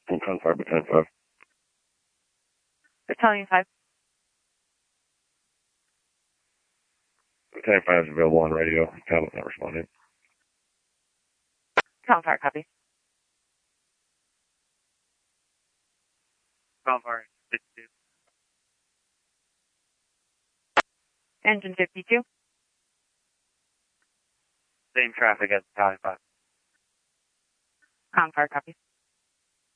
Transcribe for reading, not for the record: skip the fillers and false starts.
Battalion 5, Battalion 5. Battalion 5. Battalion 5 is available on radio. Tablet not responding. Battalion 5, copy. Battalion 52. Engine 52. Same traffic as Battalion 5. Battalion 5, copy.